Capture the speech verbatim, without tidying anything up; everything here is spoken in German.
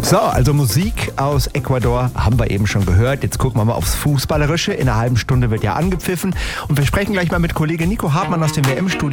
So, also Musik aus Ecuador haben wir eben schon gehört. Jetzt gucken wir mal aufs Fußballerische. In einer halben Stunde wird ja angepfiffen. Und wir sprechen gleich mal mit Kollege Nico Hartmann aus dem W M-Studio.